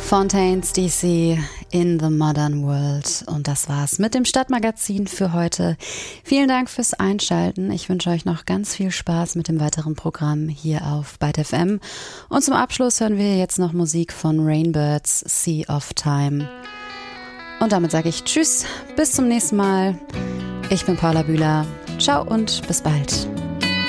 Fontaines DC in the Modern World. Und das war's mit dem Stadtmagazin für heute. Vielen Dank fürs Einschalten. Ich wünsche euch noch ganz viel Spaß mit dem weiteren Programm hier auf Byte FM. Und zum Abschluss hören wir jetzt noch Musik von Rainbirds, Sea of Time. Und damit sage ich Tschüss, bis zum nächsten Mal. Ich bin Paula Bühler. Ciao und bis bald.